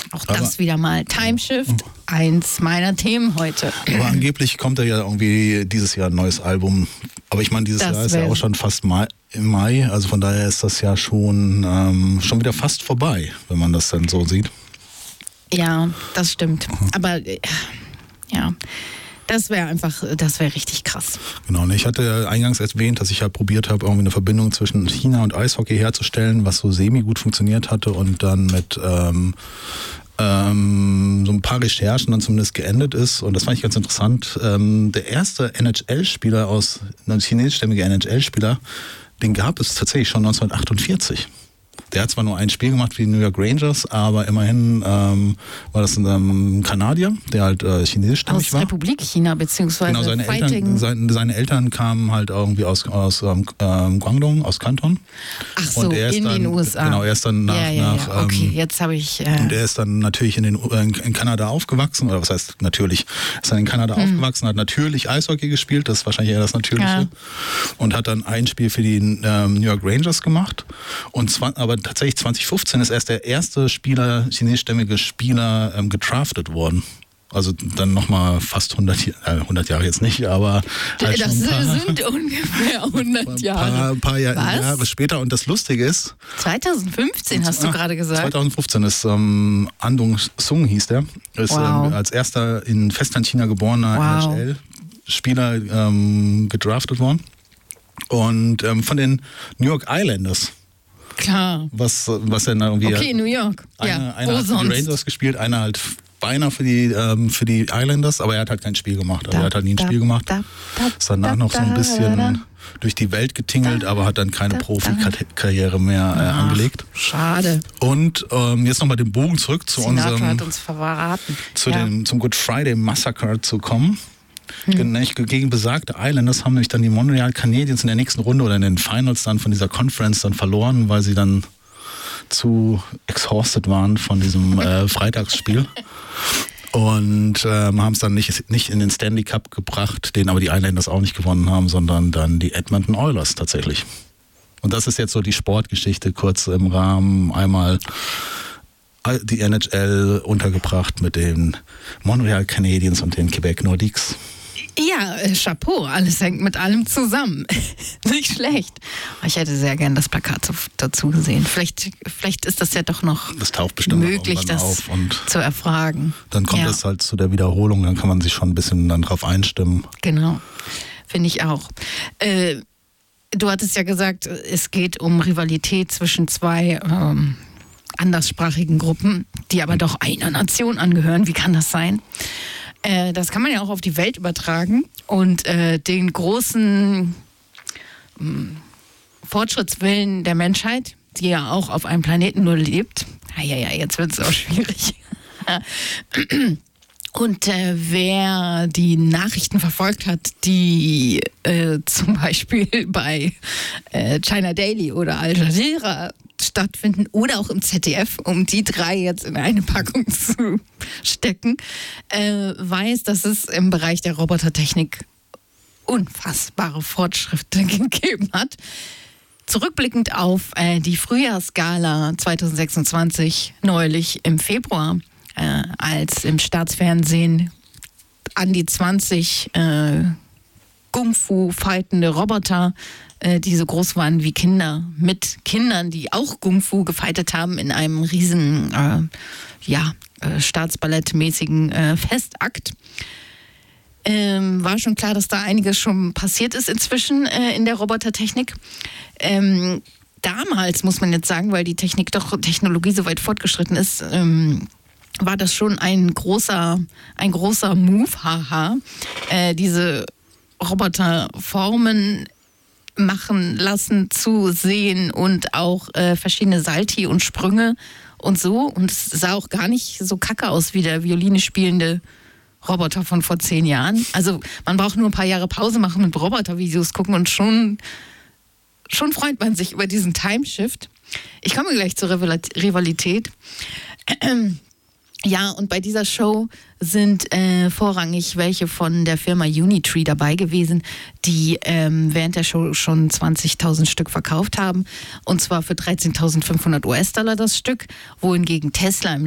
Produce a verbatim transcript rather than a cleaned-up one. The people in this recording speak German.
Auch das aber, wieder mal. Timeshift, eins meiner Themen heute. Aber angeblich kommt da ja irgendwie dieses Jahr ein neues Album. Aber ich meine, dieses das Jahr ist ja auch schon fast Mai, im Mai. Also von daher ist das ja schon, ähm, schon wieder fast vorbei, wenn man das dann so sieht. Ja, das stimmt. Aber äh, ja, das wäre einfach, das wäre richtig krass. Genau, und ich hatte eingangs erwähnt, dass ich halt probiert habe, irgendwie eine Verbindung zwischen China und Eishockey herzustellen, was so semi-gut funktioniert hatte und dann mit ähm, ähm, so ein paar Recherchen dann zumindest geendet ist. Und das fand ich ganz interessant. Ähm, der erste N H L-Spieler aus, ein chinesischstämmiger N H L-Spieler, den gab es tatsächlich schon neunzehnhundertachtundvierzig. Der hat zwar nur ein Spiel gemacht wie die New York Rangers, aber immerhin ähm, war das ein ähm, Kanadier, der halt äh, chinesischstämmig war. Aus Republik China, beziehungsweise genau, seine Eltern, seine, seine Eltern kamen halt irgendwie aus, aus ähm, Guangdong, aus Kanton. Ach so, und er ist in dann, den U S A. Genau, er ist dann nach... Ja, ja, nach ja. Okay, ähm, jetzt habe ich... Äh und er ist dann natürlich in, den, in Kanada aufgewachsen, oder was heißt natürlich, ist dann in Kanada hm. aufgewachsen, hat natürlich Eishockey gespielt, das ist wahrscheinlich eher das Natürliche. Ja. Und hat dann ein Spiel für die ähm, New York Rangers gemacht. Und zwar, aber tatsächlich zwanzig fünfzehn ist erst der erste Spieler, chinesischstämmige Spieler, ähm, gedraftet worden. Also dann nochmal fast hundert, äh, hundert Jahre jetzt nicht, aber halt das schon ein paar, sind ungefähr hundert Jahre. Ein paar, ein paar Jahr, Jahre später. Und das Lustige ist... zwanzig fünfzehn hast du gerade gesagt. zwanzig fünfzehn ist ähm, Andong Sung hieß der. Ist wow. ähm, als erster in Festland-China geborener wow. N H L-Spieler ähm, gedraftet worden. Und ähm, von den New York Islanders. Klar. Was, was denn irgendwie... Okay, New York. Eine, ja, einer hat für die Rangers gespielt, einer halt beinahe für die, ähm, für die Islanders, aber er hat halt kein Spiel gemacht. Also da, er hat halt nie ein da, Spiel gemacht. Da, da, ist danach da, noch so ein bisschen da, da, durch die Welt getingelt, da, aber hat dann keine Profikarriere mehr äh, Ach, angelegt. Schade. Und ähm, jetzt nochmal den Bogen zurück zu Sinatra unserem... hat uns verraten. Zu ja. dem, zum Good Friday Massacre zu kommen. Hm. Gegen besagte Islanders haben nämlich dann die Montreal Canadiens in der nächsten Runde oder in den Finals dann von dieser Conference dann verloren, weil sie dann zu exhausted waren von diesem äh, Freitagsspiel. Und ähm, haben es dann nicht, nicht in den Stanley Cup gebracht, den aber die Islanders auch nicht gewonnen haben, sondern dann die Edmonton Oilers tatsächlich. Und das ist jetzt so die Sportgeschichte kurz im Rahmen einmal die N H L untergebracht mit den Montreal Canadiens und den Quebec Nordiques. Ja, äh, Chapeau, alles hängt mit allem zusammen. Nicht schlecht. Ich hätte sehr gern das Plakat zu, dazu gesehen. Vielleicht, vielleicht ist das ja doch noch das taucht bestimmt möglich, das auf und zu erfragen. Dann kommt es ja. halt zu der Wiederholung, dann kann man sich schon ein bisschen dann drauf einstimmen. Genau, finde ich auch. Äh, du hattest ja gesagt, es geht um Rivalität zwischen zwei ähm, anderssprachigen Gruppen, die aber doch einer Nation angehören. Wie kann das sein? Äh, das kann man ja auch auf die Welt übertragen und äh, den großen mh, Fortschrittswillen der Menschheit, die ja auch auf einem Planeten nur lebt. Ja, ja, ja, jetzt wird es auch schwierig. Und äh, wer die Nachrichten verfolgt hat, die äh, zum Beispiel bei äh, China Daily oder Al Jazeera stattfinden oder auch im Z D F, um die drei jetzt in eine Packung zu stecken, äh, weiß, dass es im Bereich der Robotertechnik unfassbare Fortschritte gegeben hat. Zurückblickend auf äh, die Frühjahrsgala zwanzig sechsundzwanzig neulich im Februar, äh, als im Staatsfernsehen an die zwanzig äh, Kung-Fu-fightende Roboter, äh, die so groß waren wie Kinder, mit Kindern, die auch Kung-Fu gefightet haben in einem riesen, äh, ja, äh, Staatsballettmäßigen äh, Festakt. Ähm, war schon klar, dass da einiges schon passiert ist inzwischen äh, in der Robotertechnik. Ähm, damals, muss man jetzt sagen, weil die Technik doch Technologie so weit fortgeschritten ist, ähm, war das schon ein großer, ein großer Move, haha, äh, diese Roboterformen machen lassen, zu sehen und auch äh, verschiedene Salti und Sprünge und so. Und es sah auch gar nicht so kacke aus wie der Violine spielende Roboter von vor zehn Jahren. Also man braucht nur ein paar Jahre Pause machen mit Robotervideos gucken und schon, schon freut man sich über diesen Timeshift. Ich komme gleich zur Rivalität. Ja, und bei dieser Show sind äh, vorrangig welche von der Firma Unitree dabei gewesen, die ähm, während der Show schon zwanzigtausend Stück verkauft haben. Und zwar für dreizehntausendfünfhundert US-Dollar das Stück, wohingegen Tesla im